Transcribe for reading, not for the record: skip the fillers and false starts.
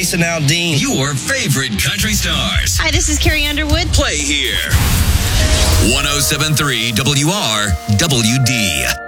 Jason Aldean. Your favorite country stars. Hi, this is Carrie Underwood. Play here. 107.3 WRWD.